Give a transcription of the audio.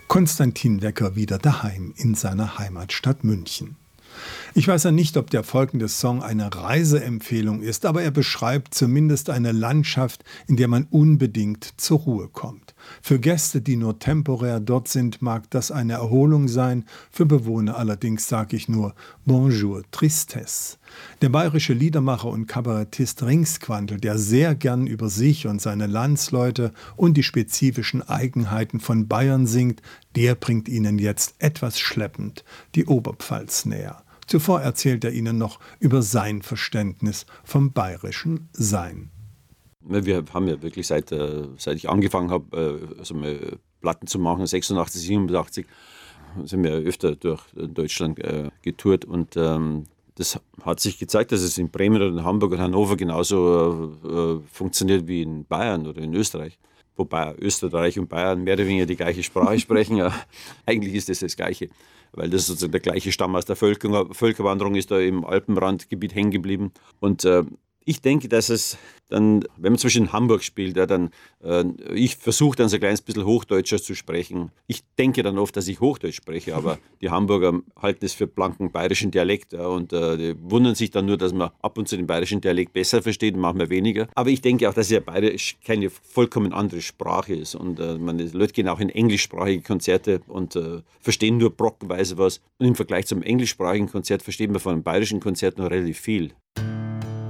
Konstantin Wecker wieder daheim in seiner Heimatstadt München. Ich weiß ja nicht, ob der folgende Song eine Reiseempfehlung ist, aber er beschreibt zumindest eine Landschaft, in der man unbedingt zur Ruhe kommt. Für Gäste, die nur temporär dort sind, mag das eine Erholung sein, für Bewohner allerdings sage ich nur Bonjour Tristesse. Der bayerische Liedermacher und Kabarettist Ringsquandl, der sehr gern über sich und seine Landsleute und die spezifischen Eigenheiten von Bayern singt, der bringt Ihnen jetzt etwas schleppend die Oberpfalz näher. Zuvor erzählt er Ihnen noch über sein Verständnis vom bayerischen Sein. Wir haben ja wirklich seit ich angefangen habe, also mal Platten zu machen, 86, 87, sind wir öfter durch Deutschland getourt und das hat sich gezeigt, dass es in Bremen oder in Hamburg oder Hannover genauso funktioniert wie in Bayern oder in Österreich. Wobei Österreich und Bayern mehr oder weniger die gleiche Sprache sprechen. Ja, eigentlich ist das Gleiche, weil das sozusagen der gleiche Stamm aus der Völkerwanderung ist da im Alpenrandgebiet hängen geblieben. Und ich denke, dass es dann, wenn man zum Beispiel in Hamburg spielt, ja, dann ich versuche dann so ein kleines bisschen Hochdeutscher zu sprechen. Ich denke dann oft, dass ich Hochdeutsch spreche, aber die Hamburger halten es für blanken bayerischen Dialekt, ja, und die wundern sich dann nur, dass man ab und zu den bayerischen Dialekt besser versteht und manchmal weniger. Aber ich denke auch, dass ja Bayerisch keine vollkommen andere Sprache ist und die Leute gehen auch in englischsprachige Konzerte und verstehen nur brockenweise was. Und im Vergleich zum englischsprachigen Konzert versteht man von einem bayerischen Konzert noch relativ viel.